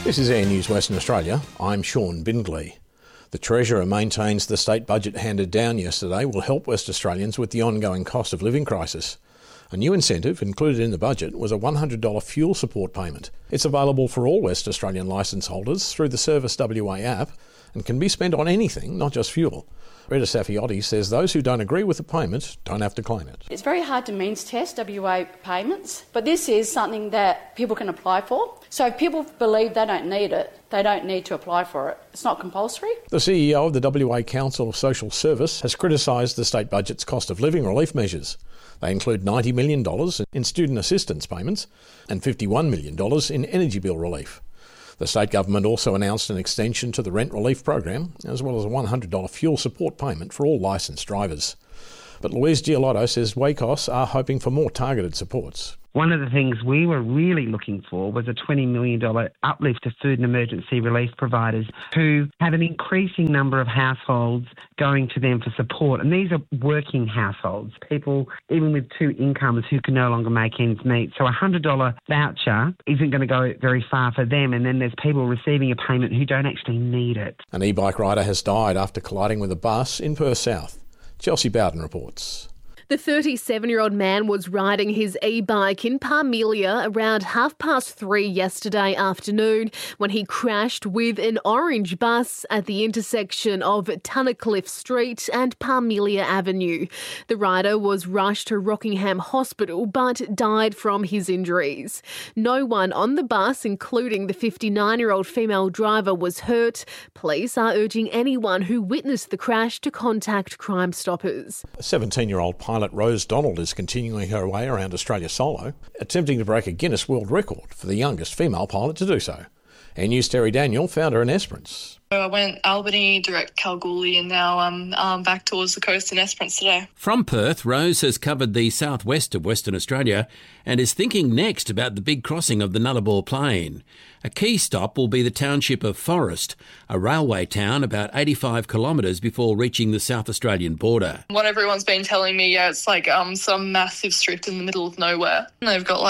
This is Air News Western Australia. I'm Sean Bindley. The Treasurer maintains the state budget handed down yesterday will help West Australians with the ongoing cost of living crisis. A new incentive included in the budget was a $100 fuel support payment. It's available for all West Australian licence holders through the Service WA app and can be spent on anything, not just fuel. Rita Safiotti says those who don't agree with the payment don't have to claim it. It's very hard to means test WA payments, but this is something that people can apply for. So if people believe they don't need it, they don't need to apply for it. It's not compulsory. The CEO of the WA Council of Social Service has criticised the state budget's cost of living relief measures. They include $90 million in student assistance payments and $51 million in energy bill relief. The state government also announced an extension to the rent relief program, as well as a $100 fuel support payment for all licensed drivers. But Louise Giolotto says WACOS are hoping for more targeted supports. One of the things we were really looking for was a $20 million uplift to food and emergency relief providers who have an increasing number of households going to them for support. And these are working households, people even with two incomes who can no longer make ends meet. So a $100 voucher isn't going to go very far for them. And then there's people receiving a payment who don't actually need it. An e-bike rider has died after colliding with a bus in Perth South. Chelsea Bowden reports. The 37-year-old man was riding his e-bike in Parmelia around 3:30 yesterday afternoon when he crashed with an orange bus at the intersection of Tunnicliffe Street and Parmelia Avenue. The rider was rushed to Rockingham Hospital but died from his injuries. No one on the bus, including the 59-year-old female driver, was hurt. Police are urging anyone who witnessed the crash to contact Crime Stoppers. A 17-year-old pilot Rose Donald is continuing her way around Australia solo, attempting to break a Guinness World Record for the youngest female pilot to do so. Air News' Terry Daniel found her in Esperance. I went Albany, direct Kalgoorlie, and now I'm back towards the coast in Esperance today. From Perth, Rose has covered the southwest of Western Australia and is thinking next about the big crossing of the Nullarbor Plain. A key stop will be the township of Forest, a railway town about 85 kilometres before reaching the South Australian border. What everyone's been telling me, it's like some massive strip in the middle of nowhere. And they've got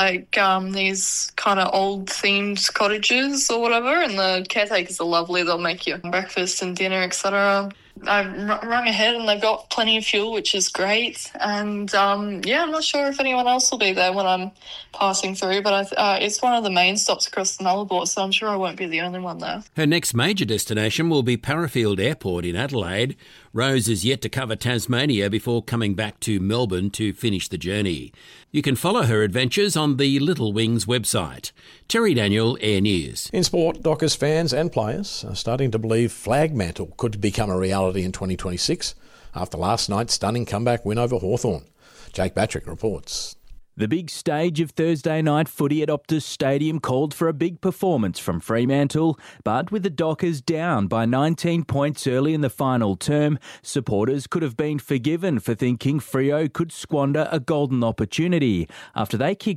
these kind of old themed cottages or whatever, and the caretakers are lovely. They'll make you breakfast and dinner, etc. I've rung ahead and they've got plenty of fuel, which is great. And I'm not sure if anyone else will be there when I'm passing through, but it's one of the main stops across the Nullarbor, so I'm sure I won't be the only one there. Her next major destination will be Parafield Airport in Adelaide. Rose is yet to cover Tasmania before coming back to Melbourne to finish the journey. You can follow her adventures on the Little Wings website. Terry Daniel, Air News. In sport, Dockers fans and players are starting to believe Flagmantle could become a reality in 2026 after last night's stunning comeback win over Hawthorn. Jake Batrick reports. The big stage of Thursday night footy at Optus Stadium called for a big performance from Fremantle, but with the Dockers down by 19 points early in the final term, supporters could have been forgiven for thinking Freo could squander a golden opportunity after they kicked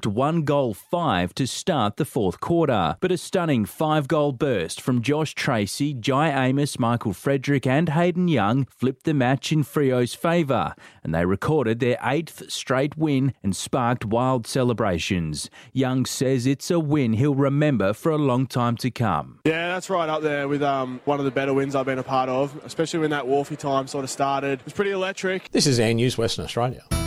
1-5 to start the fourth quarter. But a stunning 5-goal burst from Josh Tracy, Jai Amos, Michael Frederick and Hayden Young flipped the match in Freo's favour, and they recorded their 8th straight win and sparked wild celebrations. Young says it's a win he'll remember for a long time to come. Yeah, that's right up there with one of the better wins I've been a part of, especially when that Wharfie time sort of started. It was pretty electric. This is Air News Western Australia.